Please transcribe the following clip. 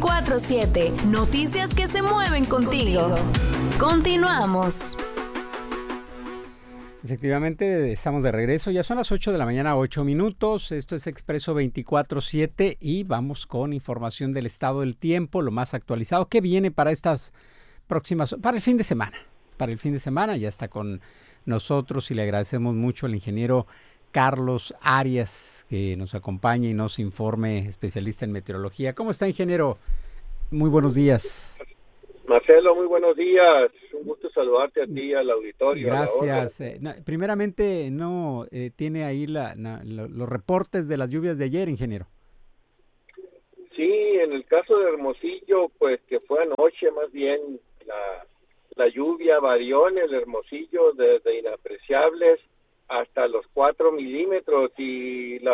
24/7. Noticias que se mueven contigo. Continuamos. Efectivamente, estamos de regreso. Ya son las 8 de la mañana, 8 minutos. Esto es Expreso 24/7 y vamos con información del estado del tiempo, lo más actualizado. ¿Qué viene para estas próximas, para el fin de semana? Para el fin de semana ya está con nosotros y le agradecemos mucho al ingeniero Carlos Arias que nos acompaña y nos informe, especialista en meteorología. ¿Cómo está, ingeniero? Muy buenos días. Marcelo, muy buenos días. Un gusto saludarte a ti y al auditorio. Gracias. Primeramente, ¿no tiene ahí los reportes de las lluvias de ayer, ingeniero? Sí, en el caso de Hermosillo, pues que fue anoche más bien, la lluvia varió en el Hermosillo desde inapreciables hasta los 4 milímetros y la